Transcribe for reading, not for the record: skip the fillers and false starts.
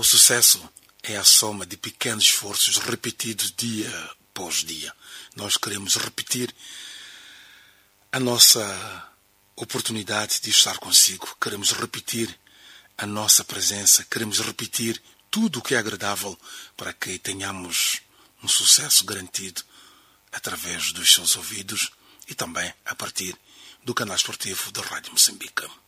O sucesso é a soma de pequenos esforços repetidos dia após dia. Nós queremos repetir a nossa oportunidade de estar consigo. Queremos repetir a nossa presença. Queremos repetir tudo o que é agradável para que tenhamos um sucesso garantido através dos seus ouvidos e também a partir do canal esportivo da Rádio Moçambique.